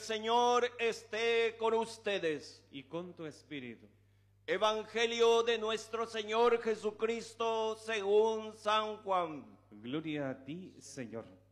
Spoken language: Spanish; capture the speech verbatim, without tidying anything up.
Señor esté con ustedes. Y con tu espíritu. Evangelio de nuestro Señor Jesucristo según San Juan. Gloria a ti, Señor.